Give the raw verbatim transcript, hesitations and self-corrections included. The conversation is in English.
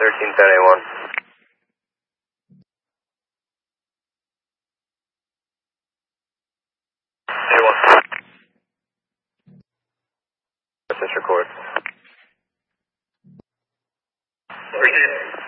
thirteen ten A one. A one. Let's just record. Appreciate it.